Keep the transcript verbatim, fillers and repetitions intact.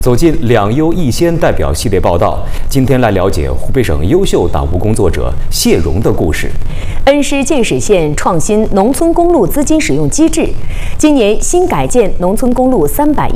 走进两优一先代表系列报道，今天来了解湖北省优秀党务工作者谢荣的故事。 恩施建始县创新农村公路资金使用机制，今年新改建农村公路三百